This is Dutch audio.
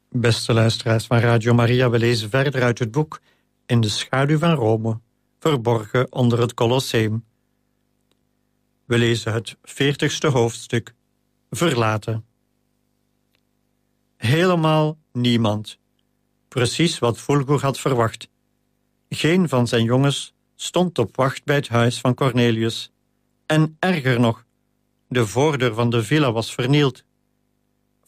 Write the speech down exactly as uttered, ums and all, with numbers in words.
Beste luisteraars van Radio Maria, we lezen verder uit het boek In de schaduw van Rome, verborgen onder het Colosseum. We lezen het veertigste hoofdstuk, Verlaten. Helemaal niemand. Precies wat Fulgur had verwacht. Geen van zijn jongens stond op wacht bij het huis van Cornelius. En erger nog, de voordeur van de villa was vernield.